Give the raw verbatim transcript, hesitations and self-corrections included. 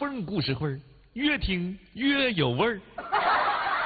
缝故事会儿，越听越有味儿。